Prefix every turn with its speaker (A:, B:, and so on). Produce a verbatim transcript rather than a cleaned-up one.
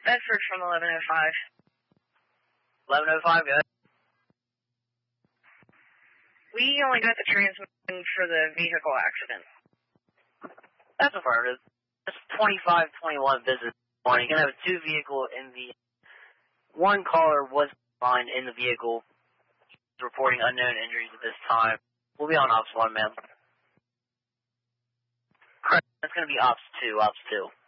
A: Bedford from eleven oh five.
B: eleven oh five, good.
A: We only got the transmission for the vehicle accident.
B: That's affirmative. It's twenty-five twenty-one business morning. You're going to have two vehicle in the... One caller was found in the vehicle reporting unknown injuries at this time. We'll be on Ops one, ma'am. Correct. That's going to be Ops two, Ops two.